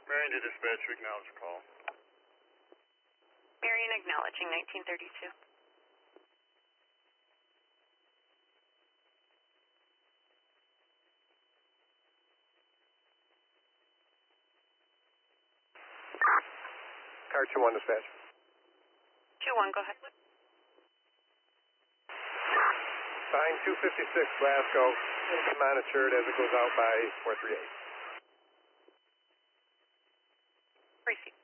Marion to dispatch, we acknowledge the call. Marion acknowledging 1932. Car 2-1 dispatch. 2-1, go ahead. Sign 256 Glasgow, monitored as it goes out by 438. Receive.